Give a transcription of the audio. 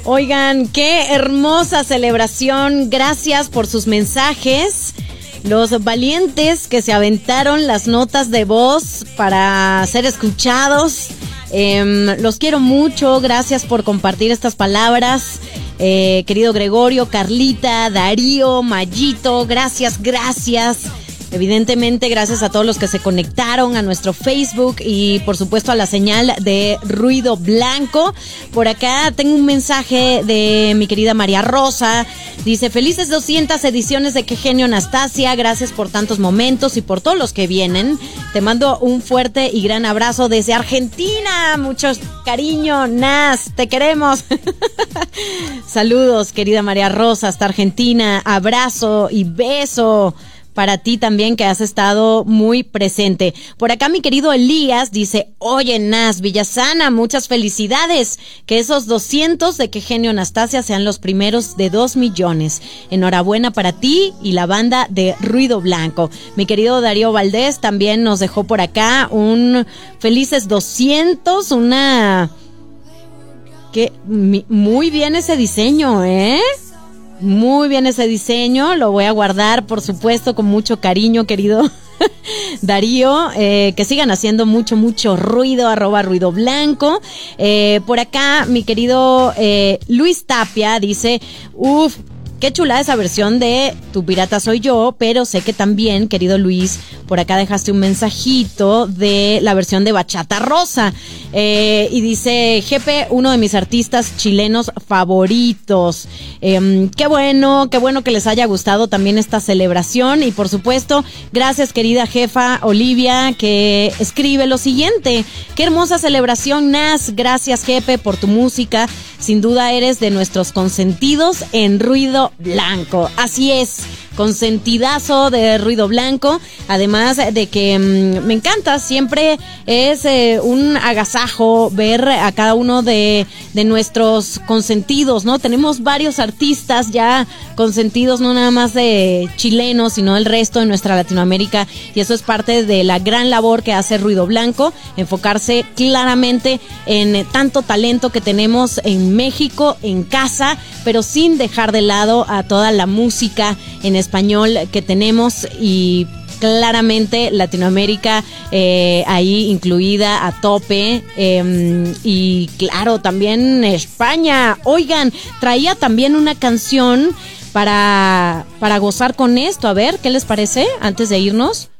Oigan, qué hermosa celebración. Gracias por sus mensajes. Los valientes que se aventaron las notas de voz para ser escuchados. Los quiero mucho. Gracias por compartir estas palabras. Querido Gregorio, Carlita, Darío, Mayito, gracias. Evidentemente, gracias a todos los que se conectaron a nuestro Facebook y, por supuesto, a la señal de Ruido Blanco. Por acá tengo un mensaje de mi querida María Rosa. Dice, felices 200 ediciones de Qué Genio, Anastasia. Gracias por tantos momentos y por todos los que vienen. Te mando un fuerte y gran abrazo desde Argentina. Mucho cariño, Nas, te queremos. Saludos, querida María Rosa, hasta Argentina. Abrazo y beso para ti también, que has estado muy presente. Por acá mi querido Elías dice, oye Nas, Villasana, muchas felicidades. Que esos 200 de Qué Genio, Anastasia sean los primeros de 2 millones. Enhorabuena para ti y la banda de Ruido Blanco. Mi querido Darío Valdés también nos dejó por acá un felices 200, muy bien ese diseño, Muy bien ese diseño, lo voy a guardar, por supuesto, con mucho cariño, querido Darío. Que sigan haciendo mucho ruido, @Ruido Blanco. Por acá, mi querido Luis Tapia dice, qué chulada esa versión de Tu Pirata Soy Yo, pero sé que también, querido Luis, por acá dejaste un mensajito de la versión de Bachata Rosa. Y dice, Jepe, uno de mis artistas chilenos favoritos. Qué bueno que les haya gustado también esta celebración. Y por supuesto, gracias querida jefa Olivia, que escribe lo siguiente. Qué hermosa celebración, Nas. Gracias, Jepe, por tu música. Sin duda eres de nuestros consentidos en Ruido Blanco. Así es, consentidazo de Ruido Blanco. Además de que me encanta, siempre es un agasajo ver a cada uno de nuestros consentidos, ¿no? Tenemos varios artistas ya consentidos, no nada más de chilenos, sino del resto de nuestra Latinoamérica, y eso es parte de la gran labor que hace Ruido Blanco, enfocarse claramente en tanto talento que tenemos en México, en casa, pero sin dejar de lado a toda la música en español que tenemos, y claramente Latinoamérica ahí incluida a tope, y claro, también España. Oigan, traía también una canción para gozar con esto. A ver, ¿qué les parece antes de irnos?